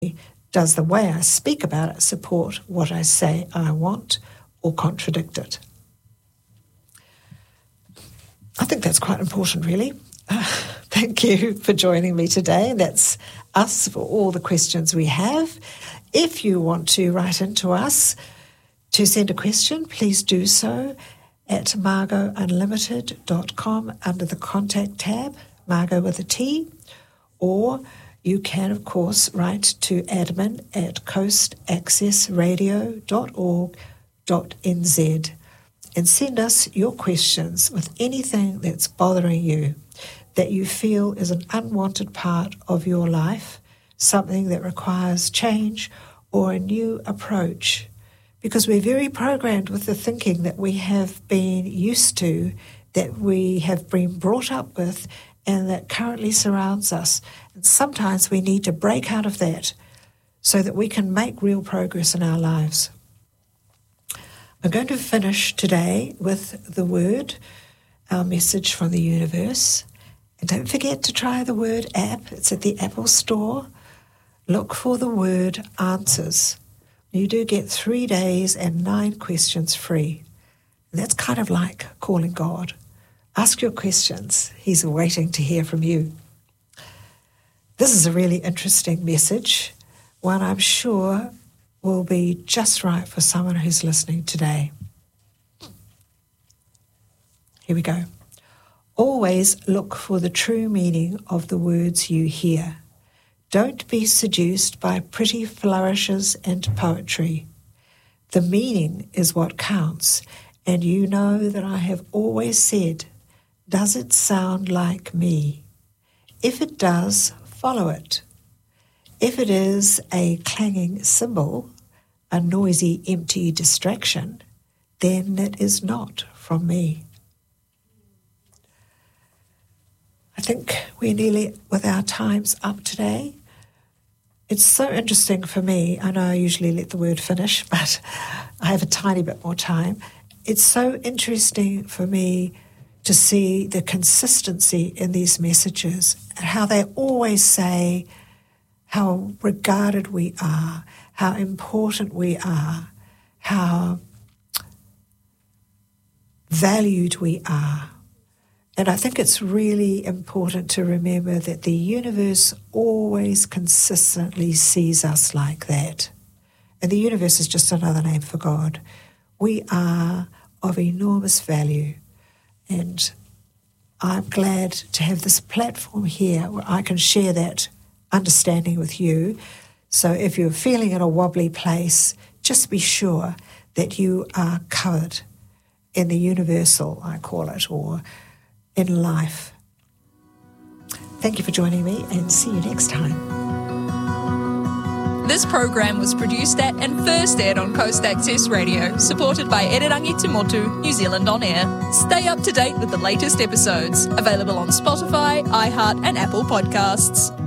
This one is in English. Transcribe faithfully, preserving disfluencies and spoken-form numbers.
does the way I speak about it support what I say I want or contradict it? I think that's quite important, really. Uh, thank you for joining me today. That's us for all the questions we have. If you want to write into us to send a question, please do so at margot unlimited dot com under the contact tab, Margot with a T, or you can, of course, write to admin at coast access radio dot org dot n z and send us your questions with anything that's bothering you, that you feel is an unwanted part of your life, something that requires change or a new approach. Because we're very programmed with the thinking that we have been used to, that we have been brought up with, and that currently surrounds us. And sometimes we need to break out of that so that we can make real progress in our lives. I'm going to finish today with the word, our message from the universe. And don't forget to try the word app. It's at the Apple Store. Look for the word answers. You do get three days and nine questions free. And that's kind of like calling God. Ask your questions. He's waiting to hear from you. This is a really interesting message, one I'm sure will be just right for someone who's listening today. Here we go. Always look for the true meaning of the words you hear. Don't be seduced by pretty flourishes and poetry. The meaning is what counts, and you know that I have always said, does it sound like me? If it does, follow it. If it is a clanging cymbal, a noisy, empty distraction, then it is not from me. I think we're nearly with our times up today. It's so interesting for me. I know I usually let the word finish, but I have a tiny bit more time. It's so interesting for me to see the consistency in these messages and how they always say how regarded we are, how important we are, how valued we are. And I think it's really important to remember that the universe always consistently sees us like that. And the universe is just another name for God. We are of enormous value. And I'm glad to have this platform here where I can share that understanding with you. So if you're feeling in a wobbly place, just be sure that you are covered in the universal, I call it, or in life. Thank you for joining me, and see you next time. This program was produced at and first aired on Coast Access Radio, supported by Ererangi Te Motu, New Zealand On Air. Stay up to date with the latest episodes, available on Spotify, iHeart and Apple Podcasts.